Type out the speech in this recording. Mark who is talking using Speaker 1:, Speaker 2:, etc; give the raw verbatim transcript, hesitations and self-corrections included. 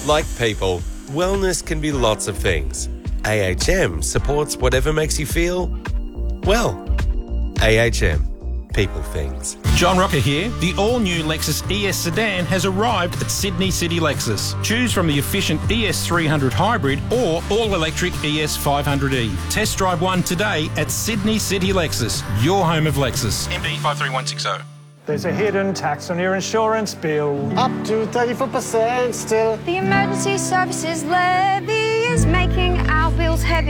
Speaker 1: Like people, wellness can be lots of things. A H M supports whatever makes you feel, well. A H M. People things.
Speaker 2: John Rocker here. The all-new Lexus E S sedan has arrived at Sydney City Lexus. Choose from the efficient E S three hundred Hybrid or all-electric E S five hundred E. Test drive one today at Sydney City Lexus, your home of Lexus. M B five three one six zero.
Speaker 3: There's a hidden tax on your insurance bill.
Speaker 4: Up to thirty-four percent still.
Speaker 5: The emergency services levy is making our bills heavy.